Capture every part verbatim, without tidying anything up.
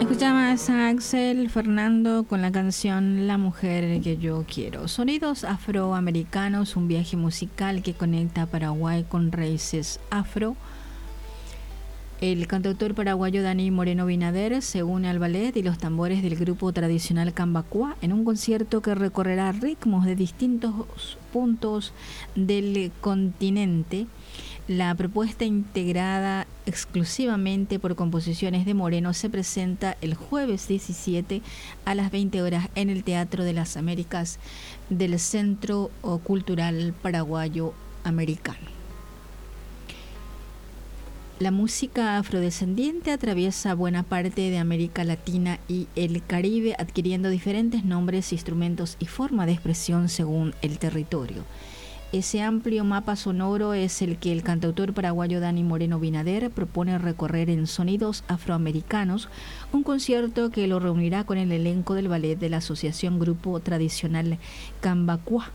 Escuchamos a Axel Fernando con la canción La mujer que yo quiero. Sonidos afroamericanos, un viaje musical que conecta a Paraguay con raíces afro. El cantautor paraguayo Dani Moreno Binader se une al ballet y los tambores del grupo tradicional Cambacua en un concierto que recorrerá ritmos de distintos puntos del continente. La propuesta, integrada exclusivamente por composiciones de Moreno, se presenta el jueves diecisiete a las veinte horas en el Teatro de las Américas del Centro Cultural Paraguayo Americano. La música afrodescendiente atraviesa buena parte de América Latina y el Caribe, adquiriendo diferentes nombres, instrumentos y forma de expresión según el territorio. Ese amplio mapa sonoro es el que el cantautor paraguayo Dani Moreno Binader propone recorrer en Sonidos Afroamericanos, un concierto que lo reunirá con el elenco del ballet de la Asociación Grupo Tradicional Cambacua.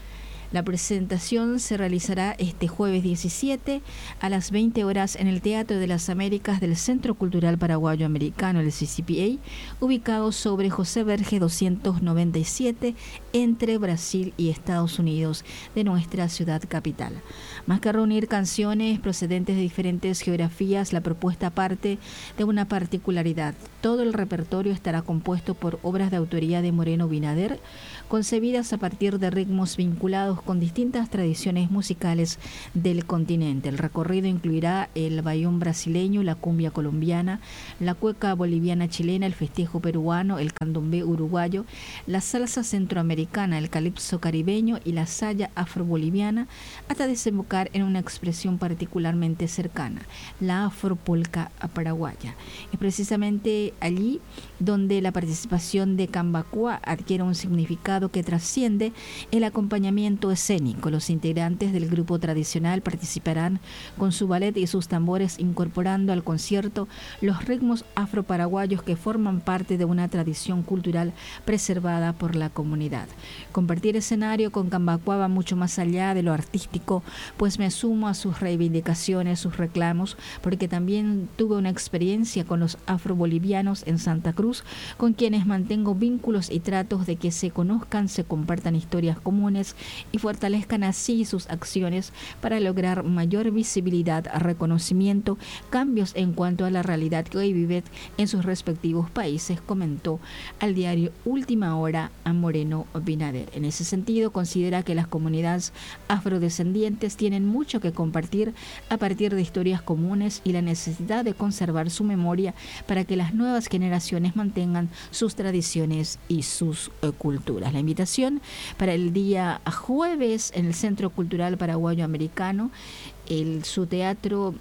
La presentación se realizará este jueves diecisiete a las veinte horas en el Teatro de las Américas del Centro Cultural Paraguayo Americano, el C C P A, ubicado sobre José Verge doscientos noventa y siete, entre Brasil y Estados Unidos, de nuestra ciudad capital. Más que reunir canciones procedentes de diferentes geografías, la propuesta parte de una particularidad. Todo el repertorio estará compuesto por obras de autoría de Moreno Binader, concebidas a partir de ritmos vinculados con distintas tradiciones musicales del continente. El recorrido incluirá el bayón brasileño, la cumbia colombiana, la cueca boliviana chilena, el festejo peruano, el candombe uruguayo, la salsa centroamericana, el calipso caribeño y la saya afroboliviana, hasta desembocar en una expresión particularmente cercana, la afropolca paraguaya. Es precisamente allí donde la participación de Cambacua adquiere un significado que trasciende el acompañamiento escénico. Los integrantes del grupo tradicional participarán con su ballet y sus tambores, incorporando al concierto los ritmos afroparaguayos que forman parte de una tradición cultural preservada por la comunidad. Compartir escenario con Cambacua va mucho más allá de lo artístico, pues me sumo a sus reivindicaciones, sus reclamos, porque también tuve una experiencia con los afrobolivianos en Santa Cruz, con quienes mantengo vínculos y tratos de que se conozcan, se compartan historias comunes y fortalezcan así sus acciones para lograr mayor visibilidad, reconocimiento, cambios en cuanto a la realidad que hoy viven en sus respectivos países, comentó al diario Última Hora a Moreno Binader. En ese sentido, considera que las comunidades afrodescendientes tienen mucho que compartir a partir de historias comunes y la necesidad de conservar su memoria para que las nuevas generaciones mantengan sus tradiciones y sus eh, culturas. La invitación para el día jueves en el Centro Cultural Paraguayo Americano, el su teatro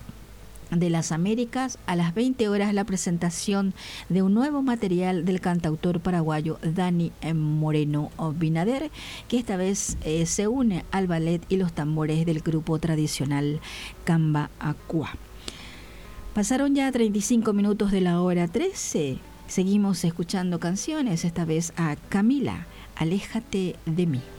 de las Américas, a las veinte horas, la presentación de un nuevo material del cantautor paraguayo Dani Moreno Binader, que esta vez eh, se une al ballet y los tambores del grupo tradicional Cambacua. Pasaron ya treinta y cinco minutos de la hora trece. Seguimos escuchando canciones, esta vez a Camila, Aléjate de mí.